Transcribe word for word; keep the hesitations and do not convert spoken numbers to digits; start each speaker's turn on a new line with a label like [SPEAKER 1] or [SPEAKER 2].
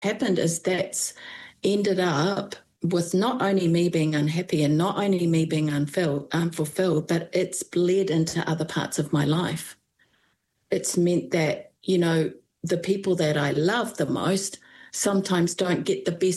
[SPEAKER 1] happened is that's ended up with not only me being unhappy and not only me being unfilled, unfulfilled, but it's bled into other parts of my life. It's meant that, you know, the people that I love the most sometimes don't get the best